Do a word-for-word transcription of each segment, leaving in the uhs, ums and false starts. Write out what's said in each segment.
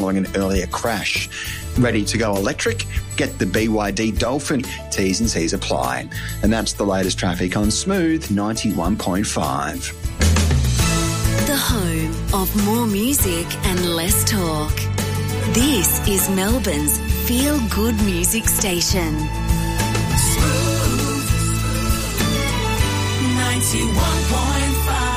following an earlier crash. Ready to go electric? Get the B Y D Dolphin. T's and C's apply. And that's the latest traffic on Smooth ninety-one point five. The home of more music and less talk. This is Melbourne's Feel Good Music Station. Smooth ninety-one point five.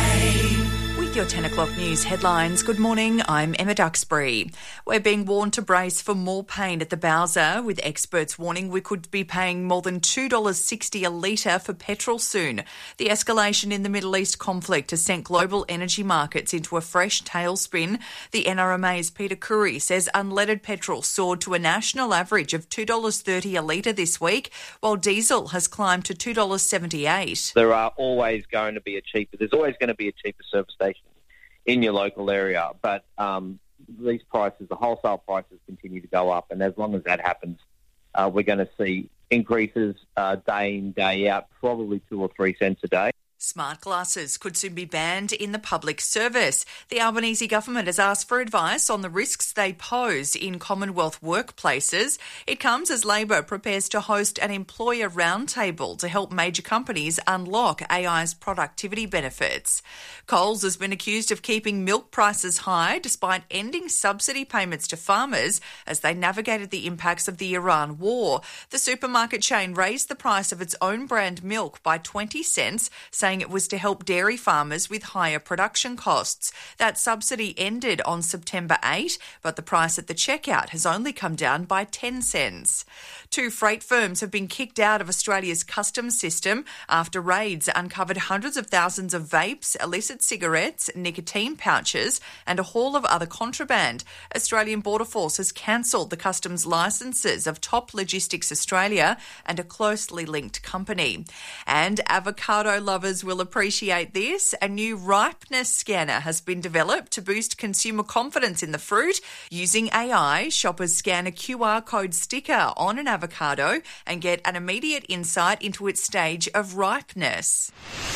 With your ten o'clock news headlines, good morning, I'm Emma Duxbury. We're being warned to brace for more pain at the Bowser, with experts warning we could be paying more than two dollars sixty a litre for petrol soon. The escalation in the Middle East conflict has sent global energy markets into a fresh tailspin. The N R M A's Peter Curry says unleaded petrol soared to a national average of two dollars thirty a litre this week, while diesel has climbed to two dollars seventy-eight. There are always going to be a cheaper, there's always going to be a cheaper service station in your local area, but um, these prices, the wholesale prices, continue to go up, and as long as that happens, uh, we're going to see increases uh, day in, day out, probably two or three cents a day. Smart glasses could soon be banned in the public service. The Albanese government has asked for advice on the risks they pose in Commonwealth workplaces. It comes as Labor prepares to host an employer roundtable to help major companies unlock A I's productivity benefits. Coles has been accused of keeping milk prices high despite ending subsidy payments to farmers as they navigated the impacts of the Iran war. The supermarket chain raised the price of its own brand milk by twenty cents, saying it was to help dairy farmers with higher production costs. That subsidy ended on September eighth, but the price at the checkout has only come down by ten cents. Two freight firms have been kicked out of Australia's customs system after raids uncovered hundreds of thousands of vapes, illicit cigarettes, nicotine pouches and a haul of other contraband. Australian Border Force has cancelled the customs licences of Top Logistics Australia and a closely linked company. And avocado lovers will appreciate this. A new ripeness scanner has been developed to boost consumer confidence in the fruit. Using A I, shoppers scan a Q R code sticker on an avocado and get an immediate insight into its stage of ripeness.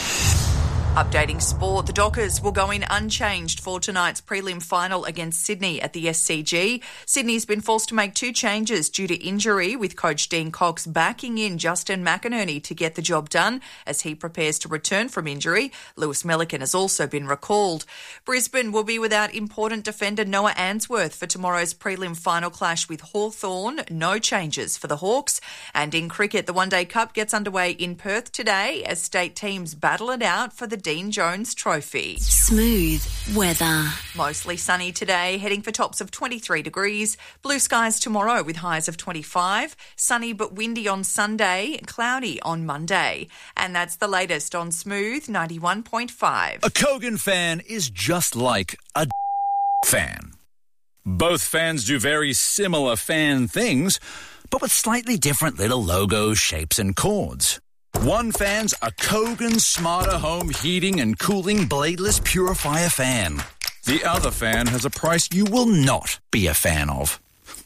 Updating sport, the Dockers will go in unchanged for tonight's prelim final against Sydney at the S C G. Sydney's been forced to make two changes due to injury, with coach Dean Cox backing in Justin McInerney to get the job done as he prepares to return from injury. Lewis Melican has also been recalled. Brisbane will be without important defender Noah Answorth for tomorrow's prelim final clash with Hawthorn. No changes for the Hawks. And in cricket, the One Day Cup gets underway in Perth today as state teams battle it out for the Dean Jones Trophy. Smooth weather. Mostly sunny today, heading for tops of twenty-three degrees. Blue skies tomorrow with highs of twenty-five. Sunny but windy on Sunday, cloudy on Monday. And that's the latest on Smooth ninety-one point five. A Kogan fan is just like a fan. Both fans do very similar fan things, but with slightly different little logos, shapes and chords. One fan's a Kogan Smarter Home Heating and Cooling Bladeless Purifier fan. The other fan has a price you will not be a fan of.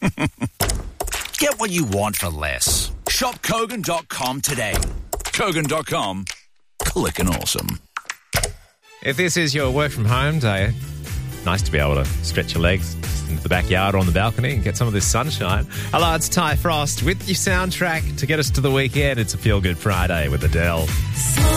Get what you want for less. Shop Kogan dot com today. Kogan dot com. Clickin' awesome. If this is your work from home day, nice to be able to stretch your legs into the backyard or on the balcony and get some of this sunshine. Hello, it's Ty Frost with your soundtrack to get us to the weekend. It's a Feel Good Friday with Adele.